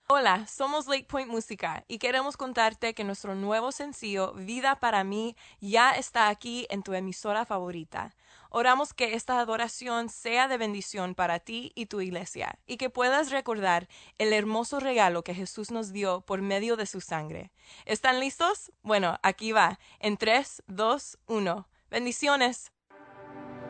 Hola, somos Lake Point Música y queremos contarte que nuestro nuevo sencillo Vida para mí ya está aquí en tu emisora favorita. Oramos que esta adoración sea de bendición para ti y tu iglesia y que puedas recordar el hermoso regalo que Jesús nos dio por medio de su sangre. ¿Están listos? Bueno, aquí va. En 3, 2, 1. Bendiciones.